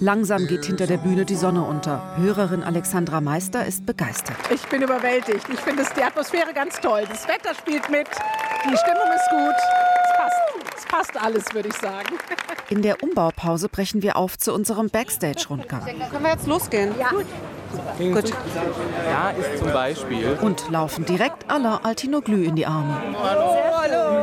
Langsam geht hinter der Bühne die Sonne unter. Hörerin Alexandra Meister ist begeistert. Ich bin überwältigt. Ich finde die Atmosphäre ganz toll. Das Wetter spielt mit, die Stimmung ist gut. Es passt alles, würde ich sagen. In der Umbaupause brechen wir auf zu unserem Backstage-Rundgang. Können wir jetzt losgehen? Ja. Gut. Da ist zum Beispiel. Und laufen direkt Alain Altinoglu in die Arme. Hallo.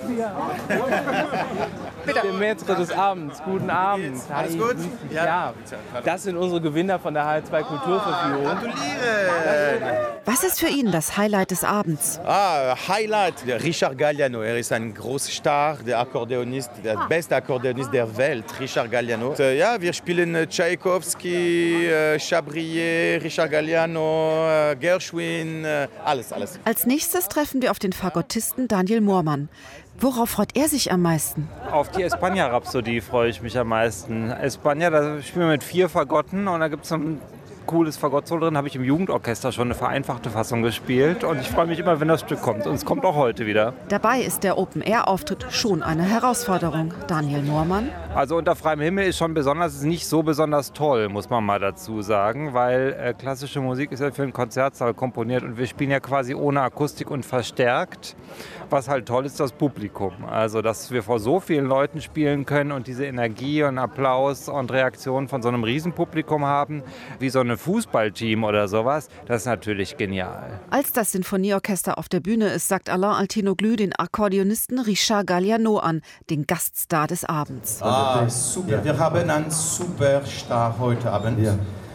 Der Maître des Abends. Guten Abend. Alles gut? Ja. Das sind unsere Gewinner von der H2 Kulturverführung. Gratuliere! Was ist für ihn das Highlight des Abends? Highlight, Richard Galliano. Er ist ein großer Star, der Akkordeonist, der beste Akkordeonist der Welt, Richard Galliano. Ja, wir spielen Tchaikovsky, Chabrier, Richard Galliano, Gershwin, alles. Als nächstes treffen wir auf den Fagottisten Daniel Moormann. Worauf freut er sich am meisten? Auf die España-Rhapsodie freue ich mich am meisten. España, da spielen wir mit 4 Fagotten und da gibt es ein cooles Fagott-Solo drin. Habe ich im Jugendorchester schon eine vereinfachte Fassung gespielt und ich freue mich immer, wenn das Stück kommt. Und es kommt auch heute wieder. Dabei ist der Open-Air-Auftritt schon eine Herausforderung. Daniel Moormann. Also unter freiem Himmel ist schon besonders, ist nicht so besonders toll, muss man mal dazu sagen, weil klassische Musik ist ja für einen Konzertsaal komponiert und wir spielen ja quasi ohne Akustik und verstärkt. Was halt toll ist, das Publikum. Also, dass wir vor so vielen Leuten spielen können und diese Energie und Applaus und Reaktion von so einem Riesenpublikum haben, wie so ein Fußballteam oder sowas, das ist natürlich genial. Als das Sinfonieorchester auf der Bühne ist, sagt Alain Altinoglu den Akkordeonisten Richard Galliano an, den Gaststar des Abends. Super. Wir haben einen Superstar heute Abend. Ja.